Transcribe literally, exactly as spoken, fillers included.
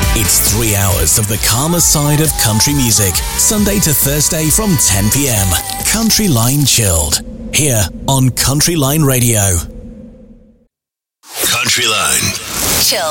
It's three hours of the calmer side of country music, Sunday to Thursday from ten p.m. Country Line Chilled, here on Country Line Radio. Country Line Chilled.